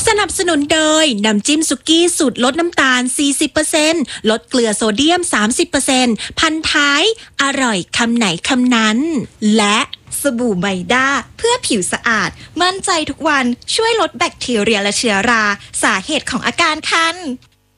สนับสนุนโดยน้ำจิ้มสุกี้สูตรลดน้ำตาล 40% ลดเกลือโซเดียม 30% พันท้ายอร่อยคำไหนคำนั้นและสบู่ไมด้าเพื่อผิวสะอาดมั่นใจทุกวันช่วยลดแบคทีเรียและเชื้อราสาเหตุของอาการคัน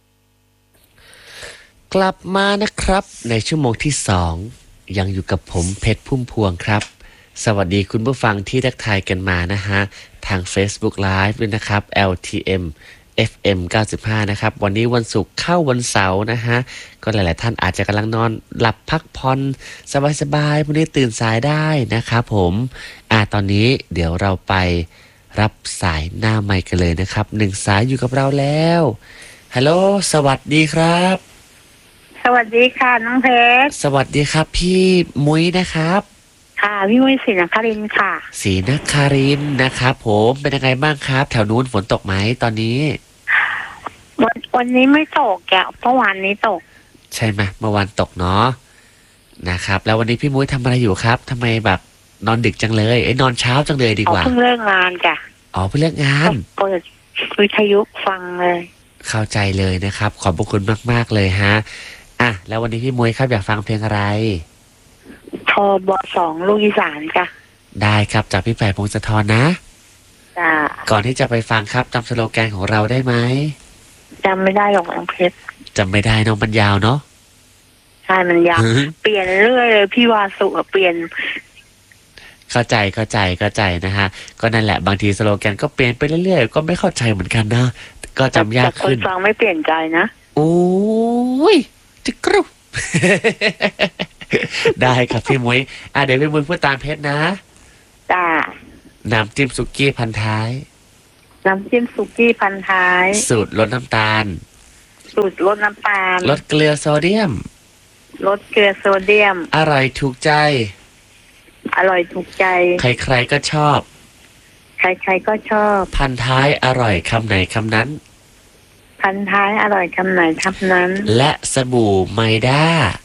กลับมานะครับในชั่วโมงที่2ยังอยู่กับผมเพชรพุ่มพวงครับสวัสดีคุณผู้ฟังที่ทักทายกันมานะฮะทาง Facebook Live ด้วยนะครับ LTM FM 95นะครับวันนี้วันศุกร์เข้าวันเสาร์นะฮะก็หลายๆท่านอาจจะกำลังนอนหลับพักผ่อนสบายๆพรุ่งนี้ตื่นสายได้นะครับผมตอนนี้เดี๋ยวเราไปรับสายหน้าไมค์กันเลยนะครับ1สายอยู่กับเราแล้วฮัลโหลสวัสดีครับสวัสดีค่ะน้องเพชรสวัสดีครับพี่มุ้ยนะครับค่ะพี่มุ้ยศรีนครินทร์ค่ะศรีนครินทร์นะครับผมเป็นยังไงบ้างครับแถวนู้นฝนตกไหมตอนนี้วันนี้ไม่ตกแกเมื่อวานนี้ตกใช่ไหมเมื่อวานตกเนาะนะครับแล้ววันนี้พี่มุ้ยทำอะไรอยู่ครับทำไมแบบนอนดึกจังเลยนอนเช้าจังเลยดีกว่าเพิ่งเลิกงานจ้ะเพิ่งเลิกงานเปิดวิทยุฟังเลยเข้าใจเลยนะครับขอบพระคุณมากๆเลยฮะแล้ววันนี้พี่มุ้ยครับอยากฟังเพลงอะไรทบ2ลูกอีสานจ้ะได้ครับจากพี่ไผ่พงศธรนะจ้ะก่อนที่จะไปฟังครับจำสโลแกนของเราได้ไหมจำไม่ได้หรอกน้องเพชรจำไม่ได้น้องมันยาวเนาะใช่มันยาวเปลี่ยนเรื่อยเลยพี่วาสุเปลี่ยนเข้าใจนะฮะก็นั่นแหละบางทีสโลแกนก็เปลี่ยนไปเรื่อยๆก็ไม่เข้าใจเหมือนกันนะก็จำยากขึ้นคนฟังไม่เปลี่ยนใจนะโอ้ยจิกรุบ ได้ครับพี่มุ้ยเดี๋ยวพี่มุ้ยพูดตามเพชรนะจ้าน้ำจิ้มสุกี้พันท้ายน้ำจิ้มสุกี้พันท้ายสูตรลดน้ำตาลสูตรลดน้ำตาลลดเกลือโซเดียมลดเกลือโซเดียมอร่อยถูกใจอร่อยถูกใจใครๆก็ชอบใครๆก็ชอบพันท้ายอร่อยคำไหนคำนั้นพันท้ายอร่อยคำไหนคำนั้นและสบู่ไมด้า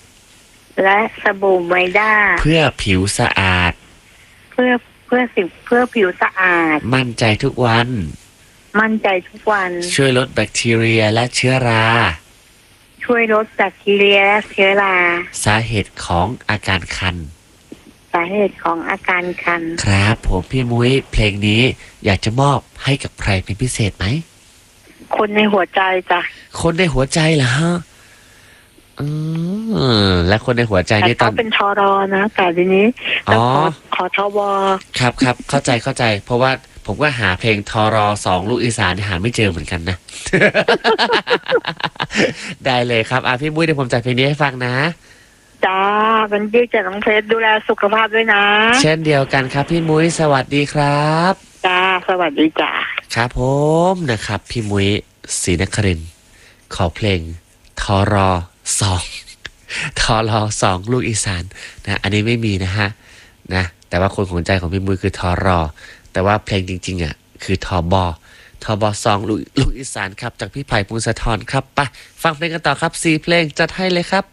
เพื่อผิวสะอาดเพื่อผิวสะอาดมั่นใจทุกวันช่วยลดแบคทีเรียและเชื้อราสาเหตุของอาการคันครับผมพี่มุ้ยเพลงนี้อยากจะมอบให้กับใครเป็นพิเศษไหมคนในหัวใจจ้ะคนในหัวใจเหรอฮะและคนในหัวใจนี่ตอนเป็นทรนะแต่ทีนี้ขอทบครับเข้าใจเพราะว่าผมก็หาเพลงทร2ลูกอีสานหาไม่เจอเหมือนกันนะ ได้เลยครับพี่มุ้ยเดี๋ยวผมจัดเพลงนี้ให้ฟังนะจ้าเป็นพี่จากน้องเพชรดูแลสุขภาพด้วยนะเช่นเดียวกันครับพี่มุ้ยสวัสดีครับจ้าสวัสดีจ้าครับผมนะครับพี่มุ้ยศรีนครินทร์ขอเพลงทร2ลูกอีสานนะอันนี้ไม่มีนะฮะนะแต่ว่าคนของใจของพี่มุ้ยคือทรแต่ว่าเพลงจริงๆคือทบ2ลูกอีสานครับจากพี่ไผ่พงศธรครับไปฟังเพลงกันต่อครับ4เพลงจัดให้เลยครับ